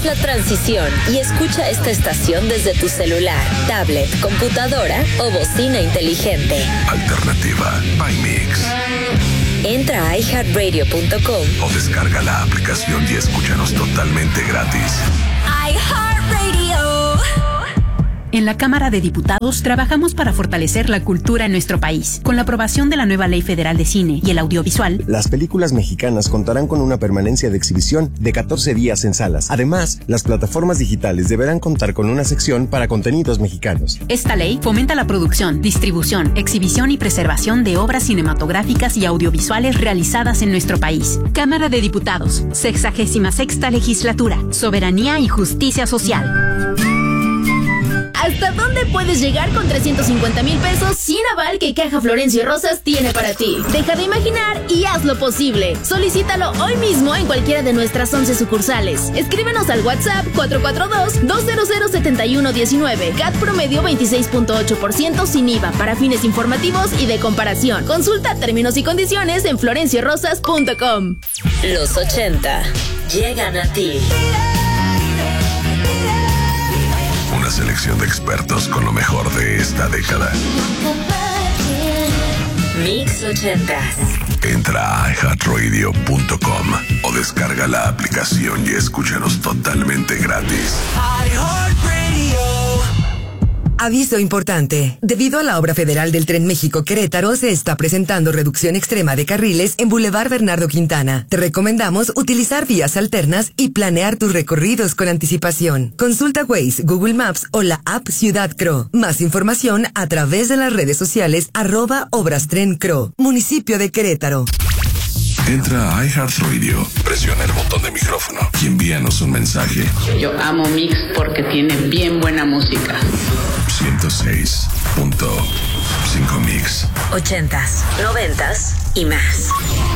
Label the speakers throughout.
Speaker 1: Haz la transición y escucha esta estación desde tu celular, tablet, computadora o bocina inteligente.
Speaker 2: Alternativa by Mix.
Speaker 1: Entra a iHeartRadio.com
Speaker 2: o descarga la aplicación y escúchanos totalmente gratis.
Speaker 3: iHeartRadio.
Speaker 4: En la Cámara de Diputados trabajamos para fortalecer la cultura en nuestro país. Con la aprobación de la nueva Ley Federal de Cine y el Audiovisual,
Speaker 5: las películas mexicanas contarán con una permanencia de exhibición de 14 días en salas. Además, las plataformas digitales deberán contar con una sección para contenidos mexicanos.
Speaker 4: Esta ley fomenta la producción, distribución, exhibición y preservación de obras cinematográficas y audiovisuales realizadas en nuestro país. Cámara de Diputados, 66ª Legislatura, Soberanía y Justicia Social.
Speaker 6: ¿Hasta dónde puedes llegar con 350,000 pesos sin aval que Caja Florencio Rosas tiene para ti? Deja de imaginar y haz lo posible. Solicítalo hoy mismo en cualquiera de nuestras 11 sucursales. Escríbenos al WhatsApp 442-200-7119. CAT promedio 26.8% sin IVA para fines informativos y de comparación. Consulta términos y condiciones en florenciorosas.com.
Speaker 1: Los 80 llegan a ti.
Speaker 2: Una selección de expertos con lo mejor de esta década.
Speaker 1: Mix 80.
Speaker 2: Entra a iHeartRadio.com o descarga la aplicación y escúchanos totalmente gratis.
Speaker 7: Aviso importante. Debido a la obra federal del Tren México-Querétaro, se está presentando reducción extrema de carriles en Boulevard Bernardo Quintana. Te recomendamos utilizar vías alternas y planear tus recorridos con anticipación. Consulta Waze, Google Maps o la app Ciudad Cro. Más información a través de las redes sociales @ObrasTrenCro. Municipio de Querétaro.
Speaker 2: Entra a iHeartRadio, presiona el botón de micrófono y envíanos un mensaje.
Speaker 8: Yo amo Mix porque tiene bien buena música.
Speaker 2: 106.5 Mix.
Speaker 1: 80s, 90s y más.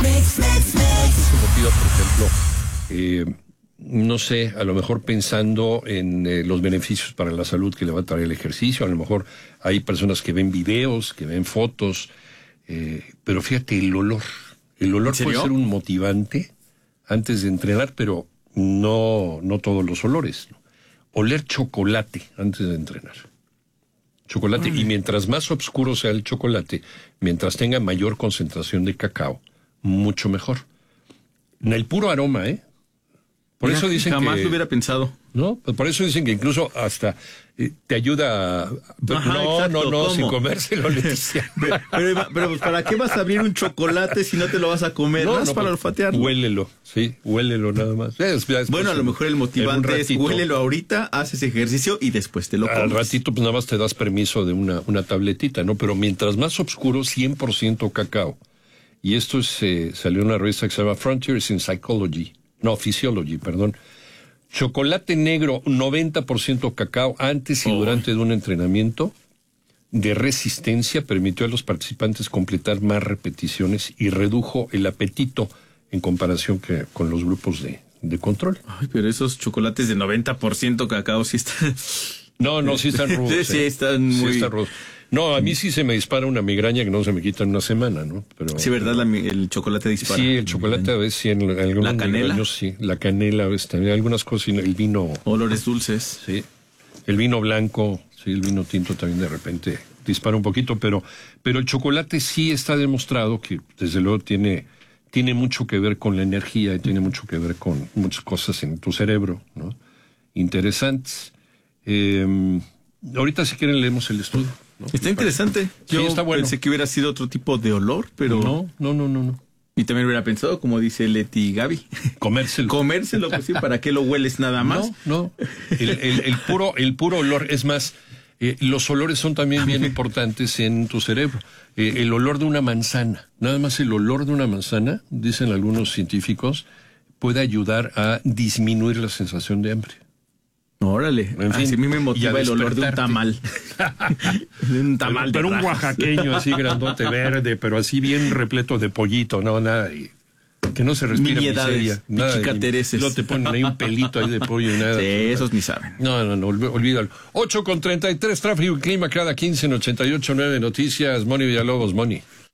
Speaker 9: Por ejemplo, no sé, a lo mejor pensando en los beneficios para la salud que le va a traer el ejercicio, a lo mejor hay personas que ven videos, que ven fotos, pero fíjate, el olor puede ser un motivante antes de entrenar, pero no todos los olores, ¿no? Oler chocolate antes de entrenar. Chocolate, y mientras más oscuro sea el chocolate, mientras tenga mayor concentración de cacao, mucho mejor. En el puro aroma, Por eso dicen
Speaker 10: jamás
Speaker 9: que...
Speaker 10: lo hubiera pensado.
Speaker 9: ¿No? Por eso dicen que incluso hasta te ayuda a...
Speaker 10: Ajá,
Speaker 9: no, sin comérselo, le decía.
Speaker 10: Pero pues, ¿para qué vas a abrir un chocolate si no te lo vas a comer? No, para olfatearlo.
Speaker 9: Huélelo nada más.
Speaker 10: Bueno, a lo mejor el motivante es huélelo ahorita, haces ejercicio y después te lo comes.
Speaker 9: Al ratito pues nada más te das permiso de una tabletita, ¿no? Pero mientras más oscuro, 100% cacao. Y esto salió en una revista que se llama Frontiers in Physiology, perdón. Chocolate negro, 90% cacao, antes y durante de un entrenamiento de resistencia, permitió a los participantes completar más repeticiones y redujo el apetito en comparación con los grupos de control.
Speaker 10: Ay, pero esos chocolates de 90% cacao sí están...
Speaker 9: No, sí están rudos.
Speaker 10: Sí, están muy...
Speaker 9: Sí están rudos. No, a mí sí se me dispara una migraña que no se me quita en una semana, ¿no? Pero,
Speaker 10: sí, ¿verdad? El chocolate dispara.
Speaker 9: Sí, el chocolate a veces sí, en algunos
Speaker 10: ¿La canela?
Speaker 9: años sí. La canela, a veces también, algunas cosas, el vino...
Speaker 10: Olores dulces.
Speaker 9: Sí, el vino blanco, sí, el vino tinto también de repente dispara un poquito, pero el chocolate sí está demostrado que desde luego tiene mucho que ver con la energía y tiene mucho que ver con muchas cosas en tu cerebro, ¿no? Interesantes. Ahorita si quieren leemos el estudio, ¿no?
Speaker 10: Está interesante. Yo
Speaker 9: está bueno.
Speaker 10: Pensé que hubiera sido otro tipo de olor, pero...
Speaker 9: No.
Speaker 10: Y también hubiera pensado, como dice Leti y Gaby. Comérselo, pues sí, ¿para qué lo hueles nada más?
Speaker 9: No. El puro olor, es más, los olores son también bien importantes en tu cerebro. El olor de una manzana, nada más el olor de una manzana, dicen algunos científicos, puede ayudar a disminuir la sensación de hambre.
Speaker 10: Órale, en fin, a mí me motiva el olor de un tamal. Un tamal
Speaker 9: pero un oaxaqueño así grandote verde, pero así bien repleto de pollito, no, nada, que no se respira miseria.
Speaker 10: Pichicatereses.
Speaker 9: No te ponen ahí un pelito ahí de pollo y nada.
Speaker 10: Sí, esos ni saben.
Speaker 9: No, olvídalo. 8:33, tráfico y clima cada 15 en 88.9 Noticias. Moni Villalobos, Moni.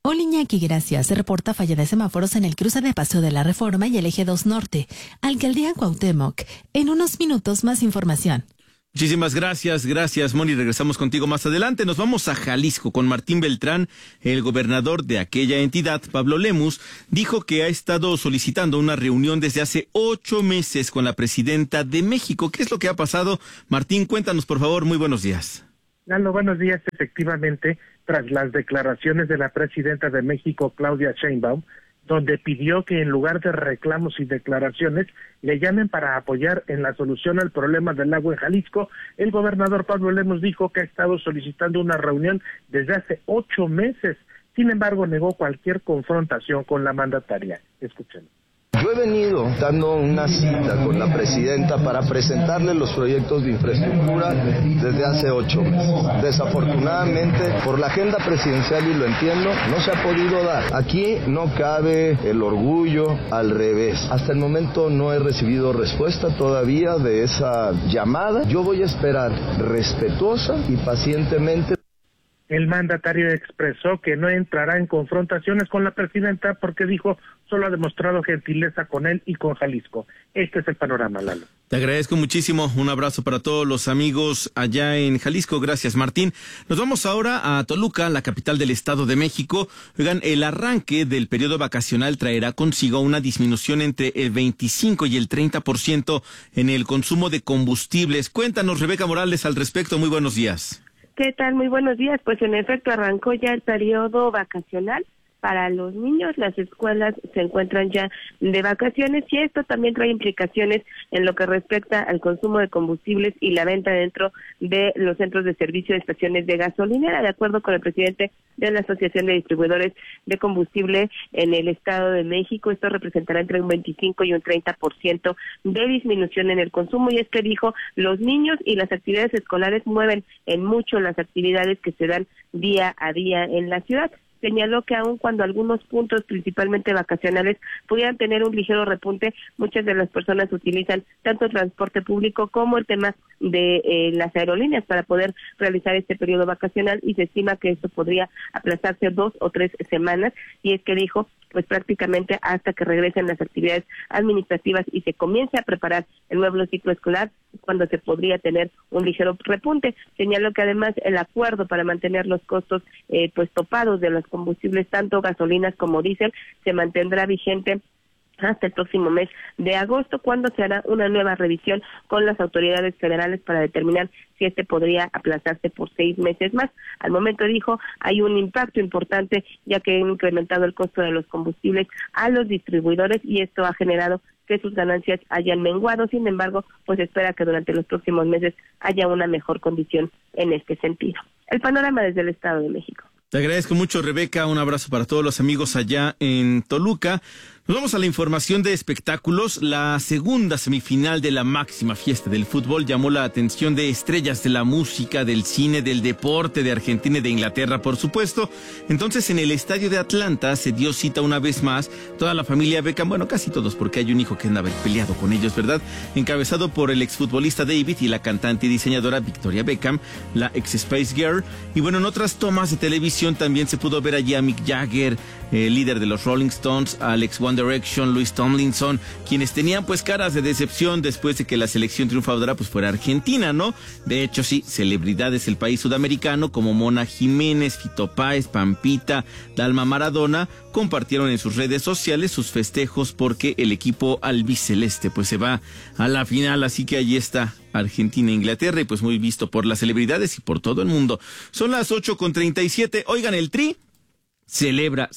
Speaker 11: Hola Iñaki, gracias. Se reporta falla de semáforos en el cruce de Paseo de la Reforma y el Eje 2 Norte. Alcaldía Cuauhtémoc. En unos minutos más información.
Speaker 10: Muchísimas gracias, Moni. Regresamos contigo más adelante. Nos vamos a Jalisco con Martín Beltrán. El gobernador de aquella entidad, Pablo Lemus, dijo que ha estado solicitando una reunión desde hace 8 meses con la presidenta de México. ¿Qué es lo que ha pasado? Martín, cuéntanos, por favor. Muy buenos días.
Speaker 12: Lalo, buenos días. Efectivamente, tras las declaraciones de la presidenta de México, Claudia Sheinbaum, donde pidió que en lugar de reclamos y declaraciones le llamen para apoyar en la solución al problema del agua en Jalisco, el gobernador Pablo Lemus dijo que ha estado solicitando una reunión desde hace 8 meses. Sin embargo, negó cualquier confrontación con la mandataria. Escuchen.
Speaker 13: Yo he venido dando una cita con la presidenta para presentarle los proyectos de infraestructura desde hace 8 meses. Desafortunadamente, por la agenda presidencial, y lo entiendo, no se ha podido dar. Aquí no cabe el orgullo, al revés. Hasta el momento no he recibido respuesta todavía de esa llamada. Yo voy a esperar respetuosa y pacientemente.
Speaker 12: El mandatario expresó que no entrará en confrontaciones con la presidenta porque dijo solo ha demostrado gentileza con él y con Jalisco. Este es el panorama, Lalo.
Speaker 10: Te agradezco muchísimo. Un abrazo para todos los amigos allá en Jalisco. Gracias, Martín. Nos vamos ahora a Toluca, la capital del Estado de México. Oigan, el arranque del periodo vacacional traerá consigo una disminución entre el 25 y el 30% en el consumo de combustibles. Cuéntanos, Rebeca Morales, al respecto. Muy buenos días.
Speaker 14: ¿Qué tal? Muy buenos días. Pues en efecto arrancó ya el periodo vacacional para los niños. Las escuelas se encuentran ya de vacaciones y esto también trae implicaciones en lo que respecta al consumo de combustibles y la venta dentro de los centros de servicio de estaciones de gasolinera. De acuerdo con el presidente de la Asociación de Distribuidores de Combustible en el Estado de México, esto representará entre un 25 y un 30% de disminución en el consumo, y es que dijo, los niños y las actividades escolares mueven en mucho las actividades que se dan día a día en la ciudad. Señaló que aun cuando algunos puntos, principalmente vacacionales, pudieran tener un ligero repunte, muchas de las personas utilizan tanto el transporte público como el tema de las aerolíneas para poder realizar este periodo vacacional, y se estima que esto podría aplazarse 2 o 3 semanas, y es que dijo, pues prácticamente hasta que regresen las actividades administrativas y se comience a preparar el nuevo ciclo escolar, cuando se podría tener un ligero repunte. Señaló que además el acuerdo para mantener los costos pues topados de los combustibles, tanto gasolinas como diésel, se mantendrá vigente hasta el próximo mes de agosto, cuando se hará una nueva revisión con las autoridades federales para determinar si este podría aplazarse por 6 meses más. Al momento, dijo, hay un impacto importante ya que han incrementado el costo de los combustibles a los distribuidores y esto ha generado que sus ganancias hayan menguado. Sin embargo, pues espera que durante los próximos meses haya una mejor condición en este sentido. El panorama desde el Estado de México.
Speaker 10: Te agradezco mucho, Rebeca. Un abrazo para todos los amigos allá en Toluca. Nos vamos a la información de espectáculos. La segunda semifinal de la máxima fiesta del fútbol llamó la atención de estrellas de la música, del cine, del deporte, de Argentina y de Inglaterra, por supuesto. Entonces, en el estadio de Atlanta se dio cita una vez más toda la familia Beckham, bueno, casi todos, porque hay un hijo que anda haber peleado con ellos, ¿verdad? Encabezado por el exfutbolista David y la cantante y diseñadora Victoria Beckham, la ex Spice Girl. Y bueno, en otras tomas de televisión también se pudo ver allí a Mick Jagger, líder de los Rolling Stones, Alex One Direction, Louis Tomlinson, quienes tenían pues caras de decepción después de que la selección triunfadora pues fuera Argentina, ¿no? De hecho, sí, celebridades del país sudamericano como Mona Jiménez, Fito Páez, Pampita, Dalma Maradona compartieron en sus redes sociales sus festejos porque el equipo albiceleste pues se va a la final, así que allí está Argentina e Inglaterra, y pues muy visto por las celebridades y por todo el mundo. Son las 8:37. Oigan, el Tri celebra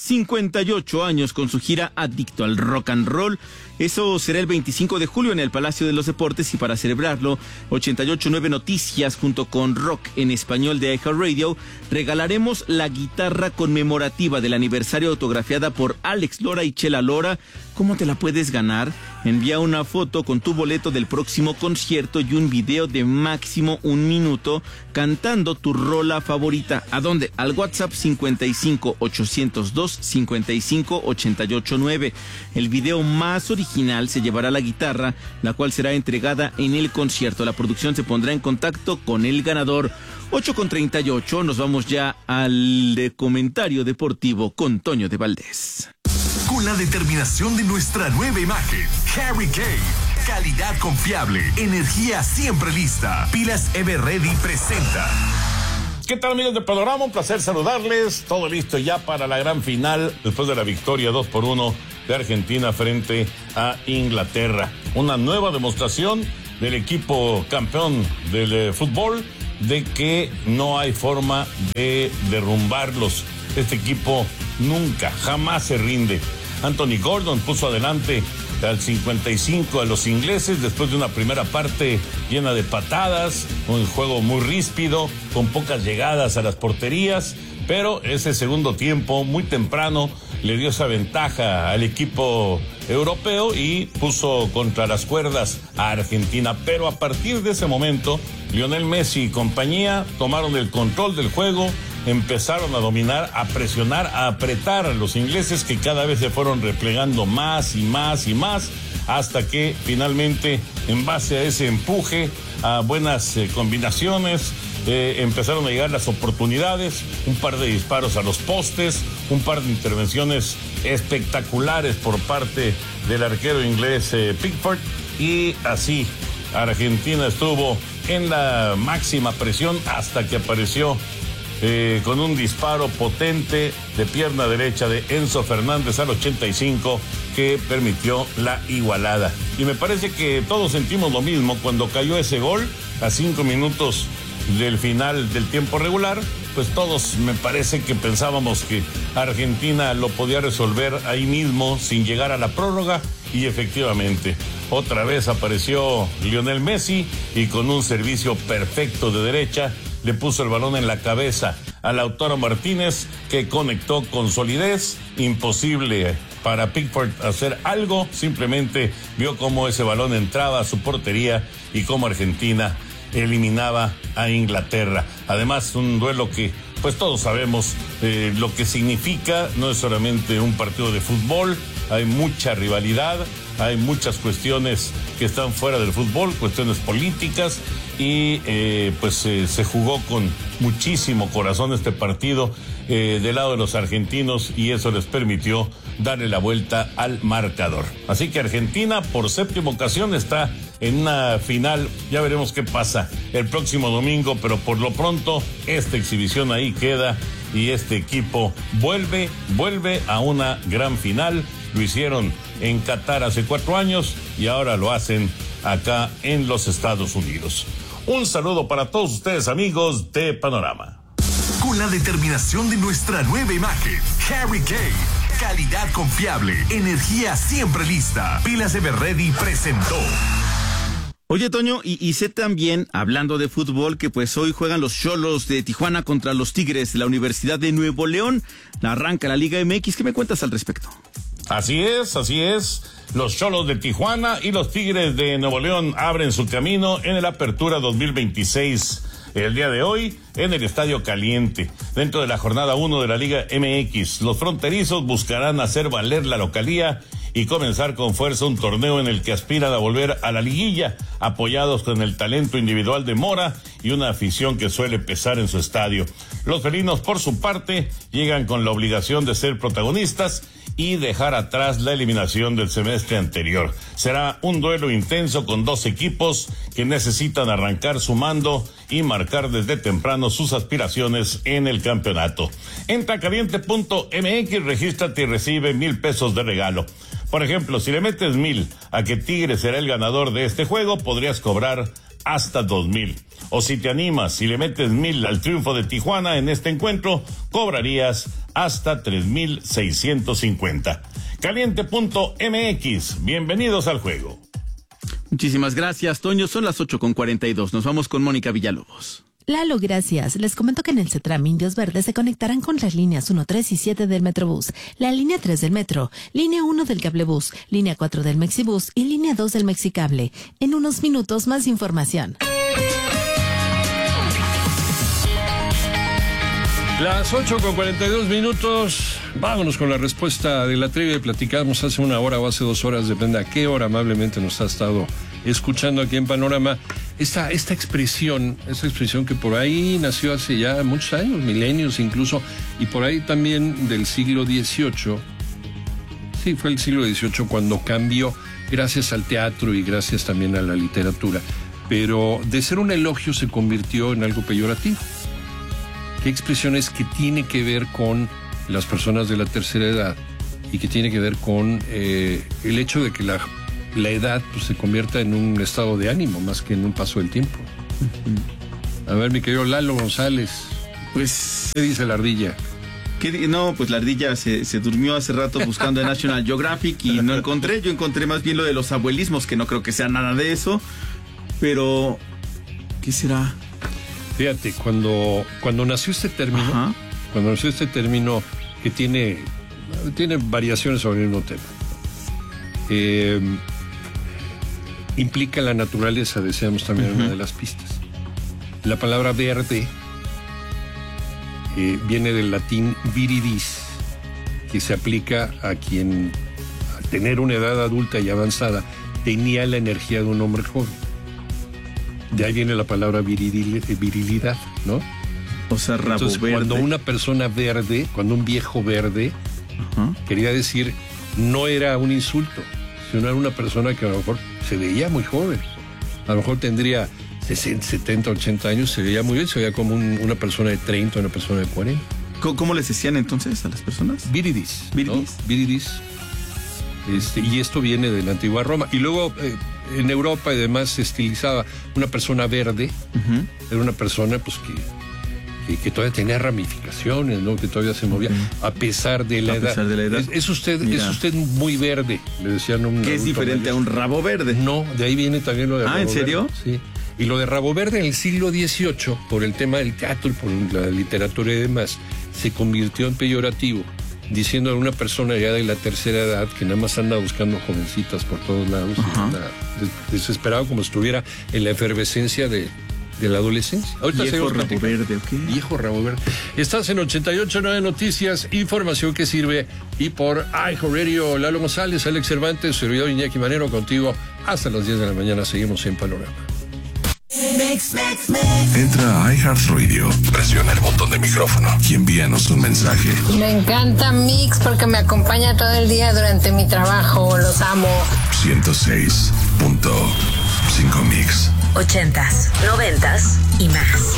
Speaker 10: 58 años con su gira Adicto al Rock and Roll. Eso será el 25 de julio en el Palacio de los Deportes, y para celebrarlo, 88.9 Noticias junto con Rock en Español de iHeartRadio regalaremos la guitarra conmemorativa del aniversario autografiada por Alex Lora y Chela Lora. ¿Cómo te la puedes ganar? Envía una foto con tu boleto del próximo concierto y un video de máximo 1 minuto cantando tu rola favorita. ¿A dónde? Al WhatsApp 55 802 55 889. El video más original se llevará la guitarra, la cual será entregada en el concierto. La producción se pondrá en contacto con el ganador. 8:38, nos vamos ya al comentario deportivo con Toño de Valdés.
Speaker 15: Con la determinación de nuestra nueva imagen, Harry Kane. Calidad confiable, energía siempre lista. Pilas Everready presenta.
Speaker 16: ¿Qué tal, amigos de Panorama? Un placer saludarles. Todo listo ya para la gran final después de la victoria 2-1 de Argentina frente a Inglaterra. Una nueva demostración del equipo campeón del fútbol de que no hay forma de derrumbarlos. Este equipo nunca, jamás se rinde. Anthony Gordon puso adelante al 55 a los ingleses después de una primera parte llena de patadas, un juego muy ríspido, con pocas llegadas a las porterías, pero ese segundo tiempo, muy temprano, le dio esa ventaja al equipo europeo y puso contra las cuerdas a Argentina. Pero a partir de ese momento, Lionel Messi y compañía tomaron el control del juego, empezaron a dominar, a presionar, a apretar a los ingleses, que cada vez se fueron replegando más y más y más, hasta que finalmente, en base a ese empuje, a buenas combinaciones, empezaron a llegar las oportunidades, un par de disparos a los postes, un par de intervenciones espectaculares por parte del arquero inglés Pickford, y así Argentina estuvo en la máxima presión hasta que apareció con un disparo potente de pierna derecha de Enzo Fernández al 85 que permitió la igualada. Y me parece que todos sentimos lo mismo cuando cayó ese gol a 5 minutos del final del tiempo regular. Pues todos me parece que pensábamos que Argentina lo podía resolver ahí mismo sin llegar a la prórroga, y efectivamente otra vez apareció Lionel Messi y con un servicio perfecto de derecha le puso el balón en la cabeza a Lautaro Martínez, que conectó con solidez. Imposible para Pickford hacer algo, simplemente vio cómo ese balón entraba a su portería y cómo Argentina eliminaba a Inglaterra. Además, un duelo que pues todos sabemos lo que significa. No es solamente un partido de fútbol, hay mucha rivalidad, hay muchas cuestiones que están fuera del fútbol, cuestiones políticas, y se jugó con muchísimo corazón este partido del lado de los argentinos, y eso les permitió darle la vuelta al marcador. Así que Argentina por 7ª ocasión está en una final. Ya veremos qué pasa el próximo domingo, pero por lo pronto esta exhibición ahí queda y este equipo vuelve a una gran final. Lo hicieron en Qatar hace 4 años y ahora lo hacen acá en los Estados Unidos. Un saludo para todos ustedes, amigos de Panorama.
Speaker 15: Con la determinación de nuestra nueva imagen, Harry Kane. Calidad confiable, energía siempre lista. Pilas Everready presentó.
Speaker 10: Oye, Toño, y sé también, hablando de fútbol, que pues hoy juegan los Xolos de Tijuana contra los Tigres de la Universidad de Nuevo León. Arranca la Liga MX. ¿Qué me cuentas al respecto?
Speaker 16: Así es. Los Xolos de Tijuana y los Tigres de Nuevo León abren su camino en el Apertura 2026. El día de hoy, en el Estadio Caliente, dentro de la jornada 1 de la Liga MX, los fronterizos buscarán hacer valer la localía y comenzar con fuerza un torneo en el que aspiran a volver a la liguilla, apoyados con el talento individual de Mora y una afición que suele pesar en su estadio. Los felinos, por su parte, llegan con la obligación de ser protagonistas y dejar atrás la eliminación del semestre anterior. Será un duelo intenso con 2 equipos que necesitan arrancar sumando y marcar desde temprano sus aspiraciones en el campeonato. Entra a caliente.mx, regístrate y recibe $1,000 de regalo. Por ejemplo, si le metes 1,000 a que Tigres será el ganador de este juego, podrías cobrar hasta 2,000. O si te animas y le metes 1,000 al triunfo de Tijuana en este encuentro, cobrarías hasta 3,650. Caliente.mx, bienvenidos al juego.
Speaker 10: Muchísimas gracias, Toño. Son las 8:42. Nos vamos con Mónica Villalobos.
Speaker 11: Lalo, gracias. Les comento que en el CETRAM Indios Verdes se conectarán con las líneas 1, 3 y 7 del Metrobús, la línea 3 del Metro, línea 1 del Cablebús, línea 4 del Mexibús y línea 2 del Mexicable. En unos minutos más información.
Speaker 9: Las 8:42. Vámonos con la respuesta de la trivia. Platicamos hace una hora o hace 2 horas, depende a qué hora amablemente nos ha estado escuchando aquí en Panorama. Esta expresión que por ahí nació hace ya muchos años, milenios incluso, y por ahí también del siglo XVIII. Sí, fue el siglo XVIII cuando cambió, gracias al teatro y gracias también a la literatura. Pero de ser un elogio se convirtió en algo peyorativo. ¿Qué expresión es que tiene que ver con las personas de la tercera edad y que tiene que ver con el hecho de que la edad pues, se convierta en un estado de ánimo más que en un paso del tiempo? A ver, mi querido Lalo González,
Speaker 10: pues,
Speaker 9: ¿qué dice la ardilla?
Speaker 10: No, pues la ardilla se durmió hace rato buscando en National Geographic y no encontré. Yo encontré más bien lo de los abuelismos, que no creo que sea nada de eso. Pero, ¿qué será?
Speaker 9: Fíjate, cuando nació este término, que tiene variaciones sobre el mismo tema, implica la naturaleza, decíamos también en una de las pistas. La palabra verde viene del latín viridis, que se aplica a quien, al tener una edad adulta y avanzada, tenía la energía de un hombre joven. De ahí viene la palabra virilidad, ¿no?
Speaker 10: O sea, rabo
Speaker 9: Entonces,
Speaker 10: verde.
Speaker 9: Cuando una persona verde, cuando un viejo verde, quería decir, no era un insulto, sino era una persona que a lo mejor se veía muy joven. A lo mejor tendría 60, 70, 80 años, se veía muy bien, se veía como una persona de 30, una persona de 40.
Speaker 10: ¿Cómo les decían entonces a las personas?
Speaker 9: Viridis.
Speaker 10: Viridis.
Speaker 9: ¿No? Viridis. Y esto viene de la antigua Roma. Y luego en Europa y demás se estilizaba una persona verde. Era una persona pues que todavía tenía ramificaciones, ¿no? Que todavía se movía a pesar de la edad. Es usted muy verde, le decían a un
Speaker 10: ¿Qué es diferente
Speaker 9: mayor.
Speaker 10: A un rabo verde?
Speaker 9: No, de ahí viene también lo de rabo verde.
Speaker 10: ¿En serio?
Speaker 9: Sí. Y lo de rabo verde en el siglo XVIII, por el tema del teatro y por la literatura y demás, se convirtió en peyorativo, diciendo a una persona ya de la tercera edad que nada más anda buscando jovencitas por todos lados, y anda desesperado como si estuviera en la efervescencia de la adolescencia. Ahorita
Speaker 10: viejo rabo verde, ¿ok?
Speaker 9: Viejo rabo verde. Estás en 88.9 Noticias, información que sirve. Y por iHeartRadio, Lalo González, Alex Cervantes, servidor Iñaki Manero, contigo hasta las 10 de la mañana. Seguimos en Panorama.
Speaker 2: Entra a iHeartRadio, presiona el botón de micrófono y envíanos un mensaje.
Speaker 17: Me encanta Mix porque me acompaña todo el día durante mi trabajo. Los amo.
Speaker 2: 106.5 Mix.
Speaker 1: 80s, 90s y más.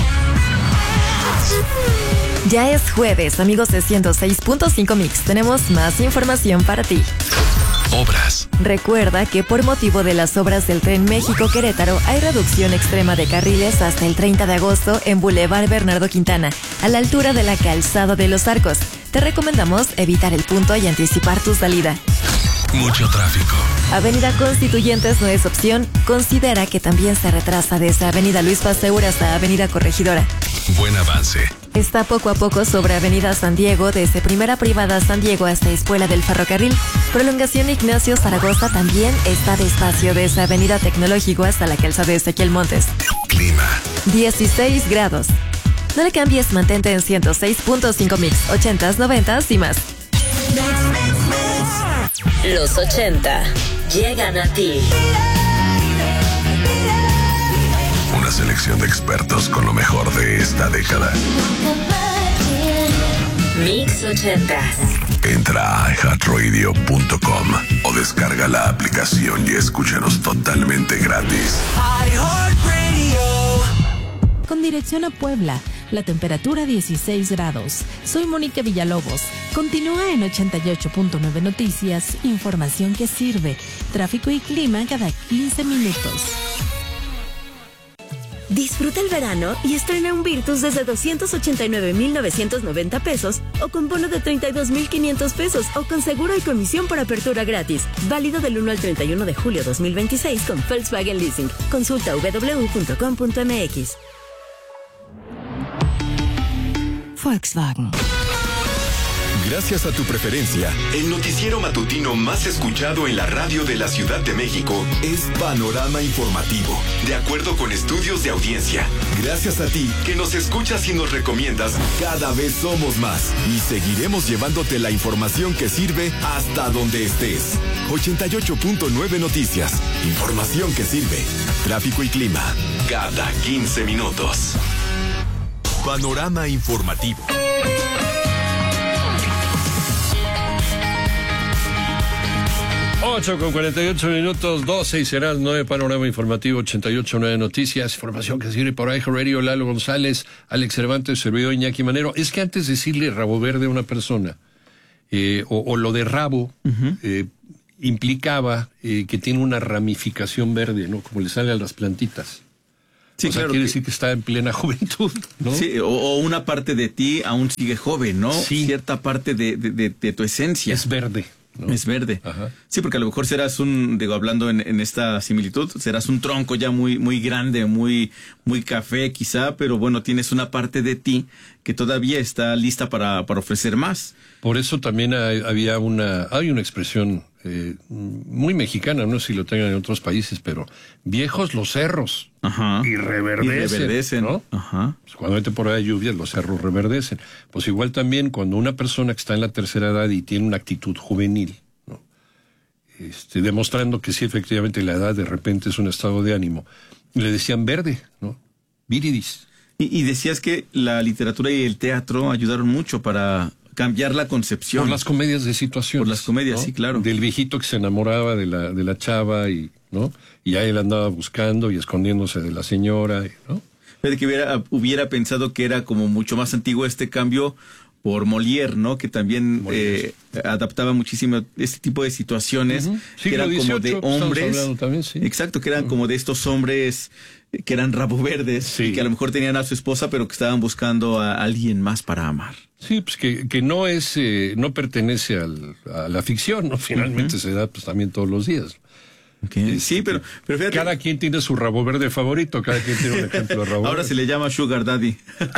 Speaker 18: Ya es jueves, amigos de 106.5 Mix. Tenemos más información para ti.
Speaker 2: Obras.
Speaker 18: Recuerda que por motivo de las obras del Tren México-Querétaro hay reducción extrema de carriles hasta el 30 de agosto en Boulevard Bernardo Quintana, a la altura de la Calzada de los Arcos. Te recomendamos evitar el punto y anticipar tu salida.
Speaker 2: Mucho tráfico.
Speaker 18: Avenida Constituyentes no es opción. Considera que también se retrasa desde Avenida Luis Pasteur hasta Avenida Corregidora.
Speaker 2: Buen avance.
Speaker 18: Está poco a poco sobre Avenida San Diego, desde Primera Privada San Diego hasta Escuela del Ferrocarril. Prolongación Ignacio Zaragoza también está despacio desde Avenida Tecnológico hasta la Calzada de Ezequiel Montes.
Speaker 2: Clima.
Speaker 18: 16 grados. No le cambies, mantente en 106.5 Mix, 80s, 90s y más.
Speaker 1: Los 80 llegan a ti.
Speaker 2: Una selección de expertos con lo mejor de esta década.
Speaker 1: Mix 80s.
Speaker 2: Entra a iHeartRadio.com o descarga la aplicación y escúchanos totalmente gratis.
Speaker 11: Con dirección a Puebla, la temperatura 16 grados. Soy Mónica Villalobos. Continúa en 88.9 Noticias, información que sirve. Tráfico y clima cada 15 minutos.
Speaker 19: Disfruta el verano y estrena un Virtus desde 289,990 pesos o con bono de 32,500 pesos o con seguro y comisión por apertura gratis. Válido del 1 al 31 de julio 2026 con Volkswagen Leasing. Consulta www.com.mx. Volkswagen.
Speaker 20: Gracias a tu preferencia, el noticiero matutino más escuchado en la radio de la Ciudad de México es Panorama Informativo, de acuerdo con estudios de audiencia. Gracias a ti, que nos escuchas y nos recomiendas, cada vez somos más y seguiremos llevándote la información que sirve hasta donde estés. 88.9 Noticias, información que sirve. Tráfico y clima, cada 15 minutos. Panorama Informativo.
Speaker 9: 8:48, 12 y será 9, Panorama Informativo, 88.9 Noticias, información que sirve por iHeartRadio, Lalo González, Alex Cervantes, servidor Iñaki Manero. Es que antes de decirle rabo verde a una persona, o lo de rabo, implicaba que tiene una ramificación verde, ¿no? Como le sale a las plantitas.
Speaker 10: Sí,
Speaker 9: o sea,
Speaker 10: claro,
Speaker 9: quiere decir que está en plena juventud, ¿no?
Speaker 10: Sí, o una parte de ti aún sigue joven, ¿no?
Speaker 9: Sí.
Speaker 10: Cierta parte de tu esencia.
Speaker 9: Es verde. ¿no?
Speaker 10: Es verde.
Speaker 9: Ajá.
Speaker 10: Sí, porque a lo mejor serás hablando en esta similitud, serás un tronco ya muy grande, muy café quizá, pero bueno, tienes una parte de ti que todavía está lista para ofrecer más.
Speaker 9: Por eso también hay una expresión muy mexicana, no sé si lo tengan en otros países, pero viejos los cerros.
Speaker 10: Ajá.
Speaker 9: Y reverdecen, ¿no?
Speaker 10: Ajá.
Speaker 9: Pues cuando hay temporada de lluvias, los cerros reverdecen. Pues igual también cuando una persona que está en la tercera edad y tiene una actitud juvenil, ¿no? Demostrando que sí, efectivamente, la edad de repente es un estado de ánimo, le decían verde, ¿no? Viridis.
Speaker 10: Y decías que la literatura y el teatro ayudaron mucho para cambiar la concepción.
Speaker 9: Por las comedias de situación.
Speaker 10: Por las comedias, ¿no? Sí, claro.
Speaker 9: Del viejito que se enamoraba de la chava y, ¿no? Y a él andaba buscando y escondiéndose de la señora, ¿no?
Speaker 10: Fíjate que hubiera pensado que era como mucho más antiguo este cambio por Molière, ¿no? Que también adaptaba muchísimo este tipo de situaciones, que eran como de hombres.
Speaker 9: También, sí.
Speaker 10: Exacto, que eran como de estos hombres que eran rabo verdes, sí, y que a lo mejor tenían a su esposa, pero que estaban buscando a alguien más para amar.
Speaker 9: Sí, pues que no es, no pertenece a la ficción, ¿no? Finalmente se da pues también todos los días.
Speaker 10: Okay. Sí, pero fíjate.
Speaker 9: Cada quien tiene su rabo verde favorito, cada quien tiene un ejemplo de rabo
Speaker 10: Ahora
Speaker 9: verde.
Speaker 10: Se le llama Sugar Daddy.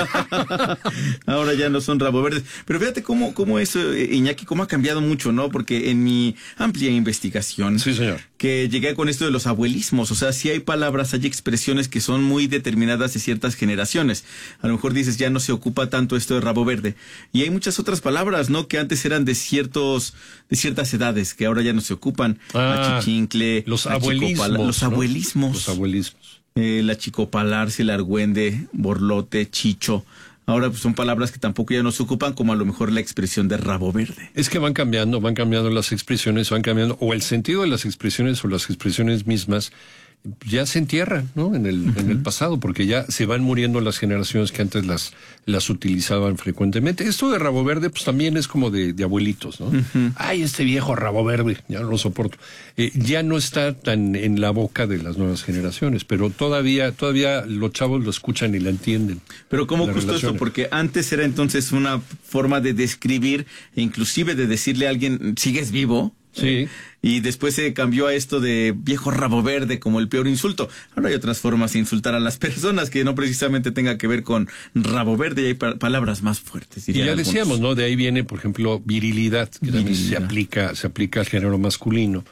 Speaker 10: Ahora ya no son rabo verdes. Pero fíjate cómo eso, Iñaki, cómo ha cambiado mucho, ¿no? Porque en mi amplia investigación,
Speaker 9: sí, señor,
Speaker 10: que llegué con esto de los abuelismos, o sea, sí hay palabras, hay expresiones que son muy determinadas de ciertas generaciones. A lo mejor dices, ya no se ocupa tanto esto de rabo verde. Y hay muchas otras palabras, ¿no? Que antes eran de ciertas edades, que ahora ya no se ocupan. Achichincle,
Speaker 9: los abuelismos.
Speaker 10: Los abuelismos.
Speaker 9: Los abuelismos.
Speaker 10: La chicopalarse, el argüende, borlote, chicho. Ahora pues, son palabras que tampoco ya no se ocupan, como a lo mejor la expresión de rabo verde.
Speaker 9: Es que van cambiando las expresiones, van cambiando, o el sentido de las expresiones o las expresiones mismas ya se entierran, ¿no? En el pasado, porque ya se van muriendo las generaciones que antes las utilizaban frecuentemente. Esto de rabo verde, pues también es como de abuelitos, ¿no? Ay, este viejo rabo verde, ya no lo soporto. Ya no está tan en la boca de las nuevas generaciones, pero todavía los chavos lo escuchan y la entienden.
Speaker 10: Pero ¿cómo justo esto? Porque antes era entonces una forma de describir e inclusive de decirle a alguien, ¿sigues vivo?
Speaker 9: Sí.
Speaker 10: Y después se cambió a esto de viejo rabo verde como el peor insulto. Ahora hay otras formas de insultar a las personas que no precisamente tenga que ver con rabo verde, y hay palabras más fuertes.
Speaker 9: Y ya decíamos, ¿no? De ahí viene, por ejemplo, virilidad, que también se aplica al género masculino.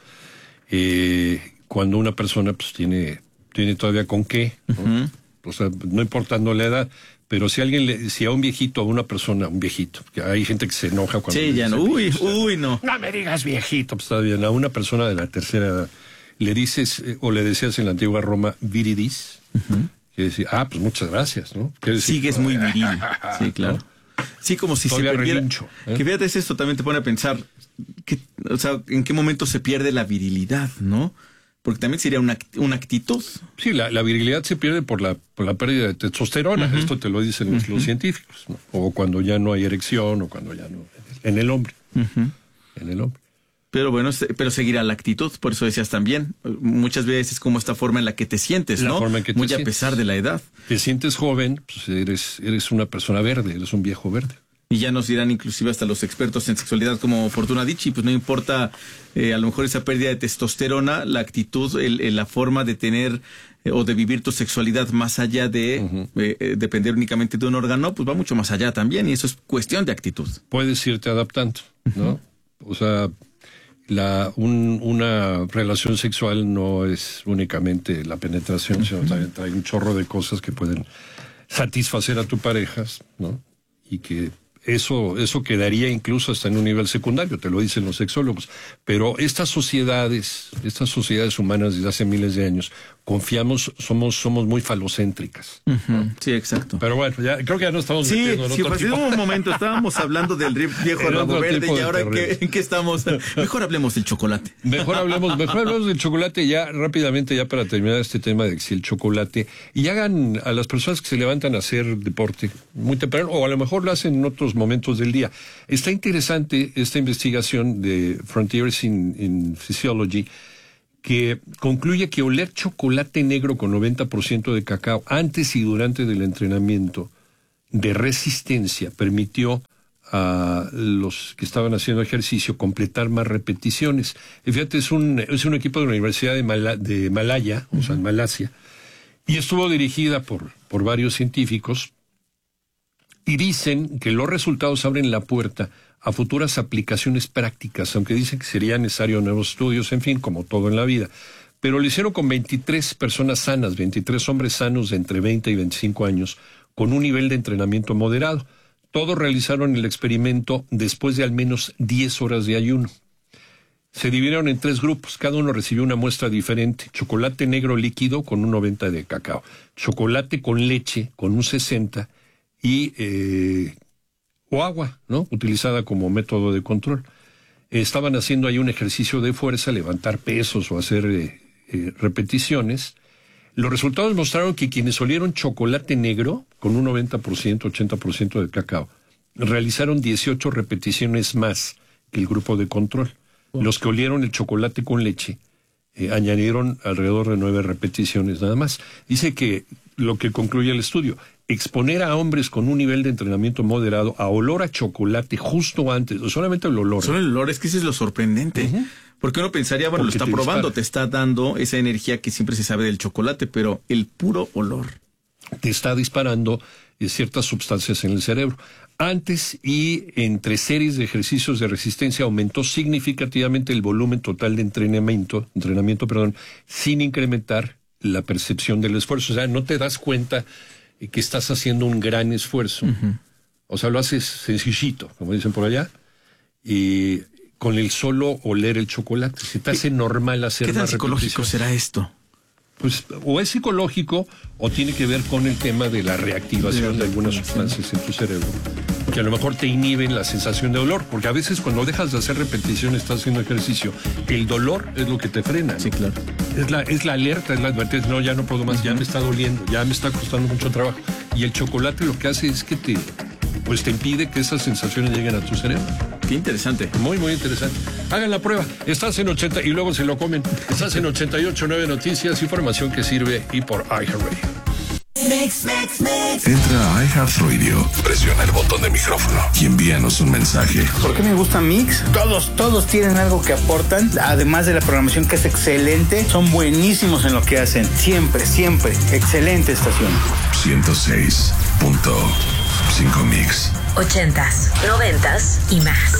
Speaker 9: Cuando una persona pues tiene todavía con qué, ¿no? O sea, no importando la edad. Pero si a un viejito, a una persona, un viejito, que hay gente que se enoja cuando...
Speaker 10: Sí, ya no, no.
Speaker 9: No me digas viejito, pues está bien. A una persona de la tercera edad le dices, o le decías en la antigua Roma, viridis, que decía, pues muchas gracias, ¿no?
Speaker 10: Sigues muy viril. Sí, claro. ¿No? Sí, como si
Speaker 9: todavía
Speaker 10: se perdiera...
Speaker 9: relincho,
Speaker 10: Que fíjate, esto también te pone a pensar, o sea, en qué momento se pierde la virilidad, ¿no? Porque también sería una actitud.
Speaker 9: Sí, la virilidad se pierde por la pérdida de testosterona. Esto te lo dicen los científicos, ¿no? O cuando ya no hay erección, o cuando ya no... En el hombre. En el hombre.
Speaker 10: Pero bueno, seguirá la actitud, por eso decías también. Muchas veces es como esta forma en la que te sientes, ¿no? Muy a pesar de la edad.
Speaker 9: Te sientes joven, pues eres una persona verde, eres un viejo verde.
Speaker 10: Y ya nos dirán inclusive hasta los expertos en sexualidad como Fortuna Dicci, pues no importa a lo mejor esa pérdida de testosterona, la actitud, la forma de tener o de vivir tu sexualidad más allá de depender únicamente de un órgano, pues va mucho más allá también, y eso es cuestión de actitud.
Speaker 9: Puedes irte adaptando, ¿no? O sea, una relación sexual no es únicamente la penetración, sino también trae un chorro de cosas que pueden satisfacer a tu pareja, ¿no? Y que eso quedaría incluso hasta en un nivel secundario, te lo dicen los sexólogos. Pero estas sociedades humanas desde hace miles de años, somos muy falocéntricas.
Speaker 10: Sí, exacto.
Speaker 9: Pero bueno, creo que ya no estamos metiendo en otro tipo.
Speaker 10: Un momento estábamos hablando del viejo rabo verde y ahora ¿en qué estamos? Mejor hablemos del chocolate.
Speaker 9: Mejor hablemos del chocolate ya rápidamente, ya para terminar este tema de si el chocolate, y hagan a las personas que se levantan a hacer deporte muy temprano, o a lo mejor lo hacen en otros momentos del día. Está interesante esta investigación de Frontiers in Physiology, que concluye que oler chocolate negro con 90% de cacao antes y durante del entrenamiento de resistencia permitió a los que estaban haciendo ejercicio completar más repeticiones. Y fíjate, es un equipo de la Universidad de Malaya, o sea, en Malasia, y estuvo dirigida por varios científicos, y dicen que los resultados abren la puerta a futuras aplicaciones prácticas, aunque dicen que sería necesario nuevos estudios, en fin, como todo en la vida. Pero lo hicieron con 23 personas sanas, 23 hombres sanos de entre 20 y 25 años, con un nivel de entrenamiento moderado. Todos realizaron el experimento después de al menos 10 horas de ayuno. Se dividieron en 3 grupos, cada uno recibió una muestra diferente: chocolate negro líquido con un 90 de cacao, chocolate con leche con un 60 o agua, ¿no?, utilizada como método de control. Estaban haciendo ahí un ejercicio de fuerza, levantar pesos o hacer repeticiones. Los resultados mostraron que quienes olieron chocolate negro con un 90%, 80% de cacao, realizaron 18 repeticiones más que el grupo de control. Los que olieron el chocolate con leche añadieron alrededor de 9 repeticiones nada más. Dice que lo que concluye el estudio: exponer a hombres con un nivel de entrenamiento moderado a olor a chocolate justo antes, solamente el olor.
Speaker 10: Solo el olor, es que eso es lo sorprendente. Porque uno pensaría, bueno, lo está probando, te está dando esa energía que siempre se sabe del chocolate, pero el puro olor
Speaker 9: te está disparando ciertas sustancias en el cerebro. Antes y entre series de ejercicios de resistencia aumentó significativamente el volumen total de entrenamiento, sin incrementar la percepción del esfuerzo. O sea, no te das cuenta que estás haciendo un gran esfuerzo. O sea, lo haces sencillito, como dicen por allá, y con el solo oler el chocolate. Se te hace normal hacer más repeticiones.
Speaker 10: ¿Qué tan psicológico será esto?
Speaker 9: Pues o es psicológico o tiene que ver con el tema de la reactivación de algunas sustancias en tu cerebro, que a lo mejor te inhiben la sensación de dolor, porque a veces cuando dejas de hacer repeticiones, estás haciendo ejercicio, el dolor es lo que te frena.
Speaker 10: Sí, claro.
Speaker 9: Es la alerta, es la advertencia: no, ya no puedo más, ya me está doliendo, ya me está costando mucho trabajo. Y el chocolate lo que hace es que te impide que esas sensaciones lleguen a tu cerebro.
Speaker 10: Qué interesante.
Speaker 9: Muy, muy interesante. Hagan la prueba. Estás en 80 y luego se lo comen. Estás en 88.9 Noticias, información que sirve, y por iHeartRadio.
Speaker 2: Entra a iHeartRadio, presiona el botón de micrófono y envíanos un mensaje.
Speaker 21: ¿Por qué me gusta Mix? Todos tienen algo que aportan, además de la programación que es excelente. Son buenísimos en lo que hacen. Siempre. Excelente estación.
Speaker 2: 106.5 Mix.
Speaker 1: 80s, 90s y más.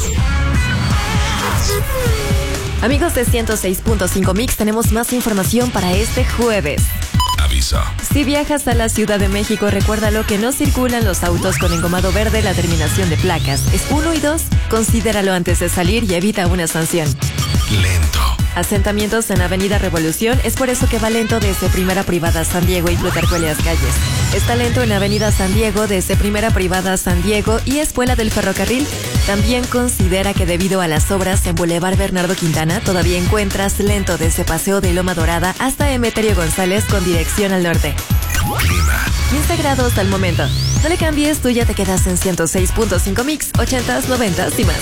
Speaker 18: Amigos de 106.5 Mix, tenemos más información para este jueves.
Speaker 2: Aviso.
Speaker 18: Si viajas a la Ciudad de México, recuérdalo que no circulan los autos con engomado verde. La terminación de placas es 1 y 2. Considéralo antes de salir y evita una sanción.
Speaker 2: Lento.
Speaker 18: Asentamientos en Avenida Revolución, es por eso que va lento desde Primera Privada San Diego y Plutarco Elías Calles. Está lento en Avenida San Diego desde Primera Privada San Diego y Escuela del Ferrocarril. También considera que debido a las obras en Boulevard Bernardo Quintana, todavía encuentras lento desde Paseo de Loma Dorada hasta Emeterio González con dirección al norte.
Speaker 2: Clima.
Speaker 18: 15 grados al momento. No le cambies, tú ya te quedas en 106.5 Mix, 80s, 90s y más.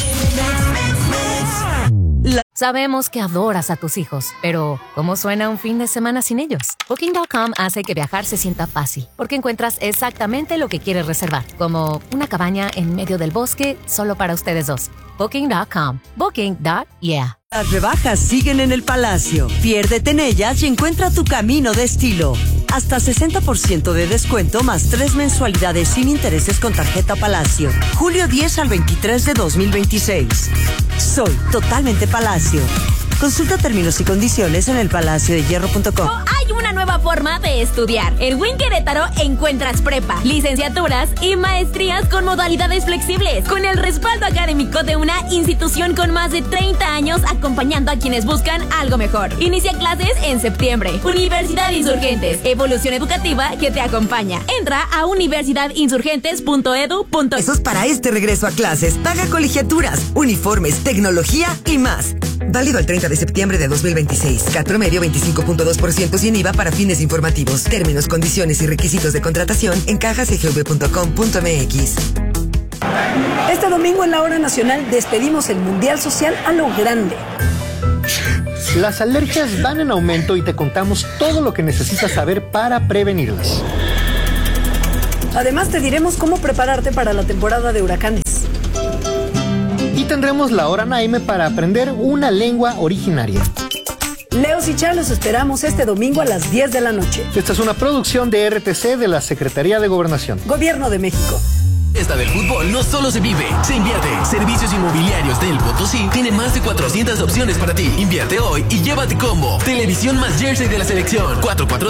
Speaker 22: Sabemos que adoras a tus hijos, pero ¿cómo suena un fin de semana sin ellos? Booking.com hace que viajar se sienta fácil, porque encuentras exactamente lo que quieres reservar, como una cabaña en medio del bosque solo para ustedes dos. Booking.com. Booking.yeah.
Speaker 3: Las rebajas siguen en el Palacio. Piérdete en ellas y encuentra tu camino de estilo. Hasta 60% de descuento más 3 mensualidades sin intereses con tarjeta Palacio. Julio 10 al 23 de 2026. Soy totalmente Palacio. Consulta términos y condiciones en elpalaciodehierro.com.
Speaker 6: Hay una nueva forma de estudiar. En WIN Querétaro encuentras prepa, licenciaturas y maestrías con modalidades flexibles, con el respaldo académico de una institución con más de 30 años acompañando a quienes buscan algo mejor. Inicia clases en septiembre. Universidad Insurgentes, evolución educativa que te acompaña. Entra a universidadinsurgentes.edu.mx.
Speaker 7: Eso es para este regreso a clases. Paga colegiaturas, uniformes, tecnología y más. Válido al 30 de septiembre de 2026. CAT promedio 25.2% sin IVA para fines informativos. Términos, condiciones y requisitos de contratación en cajasgv.com.mx.
Speaker 5: Este domingo en la Hora Nacional despedimos el Mundial Social a lo grande.
Speaker 23: Las alergias van en aumento y te contamos todo lo que necesitas saber para prevenirlas.
Speaker 5: Además te diremos cómo prepararte para la temporada de huracanes.
Speaker 23: Y tendremos la Hora Naime para aprender una lengua originaria.
Speaker 5: Leos y Char los esperamos este domingo a las 10 de la noche.
Speaker 23: Esta es una producción de RTC de la Secretaría de Gobernación.
Speaker 5: Gobierno de México.
Speaker 24: Esta del fútbol no solo se vive, se invierte. Servicios Inmobiliarios del Potosí tiene más de 400 opciones para ti. Invierte hoy y llévate combo. Televisión más jersey de la selección.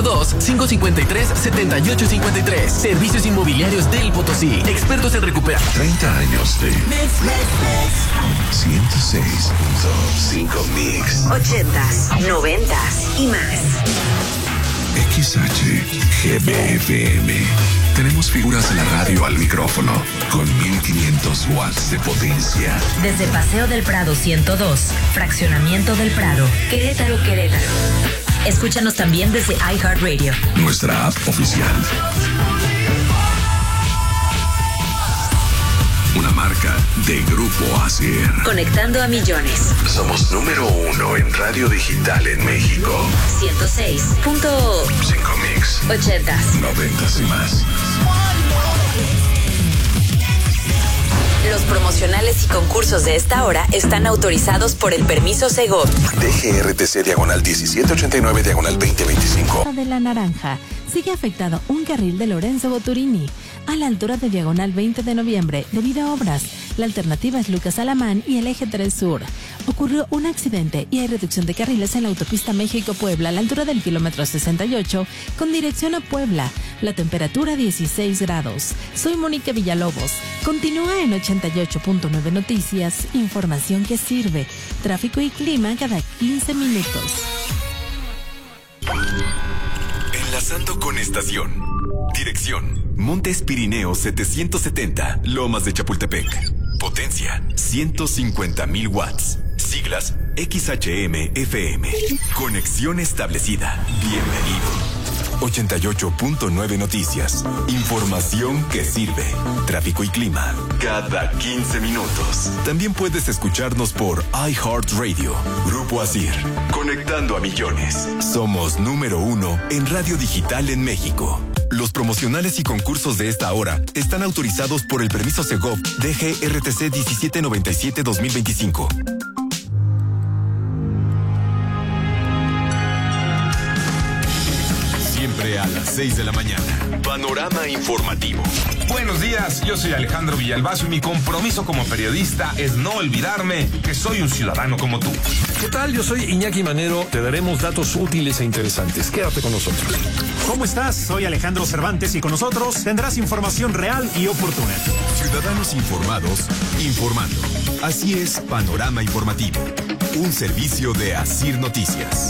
Speaker 24: 442-553-7853. Servicios Inmobiliarios del Potosí. Expertos en recuperar.
Speaker 2: 30 años de 106.5 Mix.
Speaker 1: 80s, 90s y más.
Speaker 2: XHGBFM. Tenemos figuras de la radio al micrófono con 1500 watts de potencia.
Speaker 1: Desde Paseo del Prado 102, Fraccionamiento del Prado, Querétaro. Escúchanos también desde iHeartRadio.
Speaker 2: Nuestra app oficial. Una marca de Grupo ASIR.
Speaker 1: Conectando a millones.
Speaker 2: Somos número 1 en radio digital en México.
Speaker 1: 106.5
Speaker 2: Mix.
Speaker 1: 80s,
Speaker 2: 90s y más.
Speaker 1: Los promocionales y concursos de esta hora están autorizados por el permiso Segov.
Speaker 2: DGRTC diagonal 1789 diagonal 2025.
Speaker 11: De la Naranja. Sigue afectado un carril de Lorenzo Boturini a la altura de diagonal 20 de noviembre debido a obras. La alternativa es Lucas Alamán y el eje 3 Sur. Ocurrió un accidente y hay reducción de carriles en la autopista México-Puebla a la altura del kilómetro 68 con dirección a Puebla. La temperatura 16 grados. Soy Mónica Villalobos. Continúa en 88.9 Noticias, información que sirve. Tráfico y clima cada 15 minutos.
Speaker 20: Enlazando con estación. Dirección: Montes Pirineos 770, Lomas de Chapultepec. Potencia: 150,000 watts. Siglas: XHM-FM. Conexión establecida. Bienvenido. 88.9 Noticias. Información que sirve. Tráfico y clima cada 15 minutos. También puedes escucharnos por iHeartRadio. Grupo ASIR. Conectando a millones. Somos número 1 en radio digital en México. Los promocionales y concursos de esta hora están autorizados por el permiso Segov DGRTC 1797-2025. Siempre a las 6 de la mañana. Panorama informativo.
Speaker 25: Buenos días, yo soy Alejandro Villalbazo y mi compromiso como periodista es no olvidarme que soy un ciudadano como tú.
Speaker 9: ¿Qué tal? Yo soy Iñaki Manero. Te daremos datos útiles e interesantes. Quédate con nosotros.
Speaker 26: ¿Cómo estás? Soy Alejandro Cervantes y con nosotros tendrás información real y oportuna.
Speaker 20: Ciudadanos informados, informando. Así es Panorama Informativo. Un servicio de ASIR Noticias.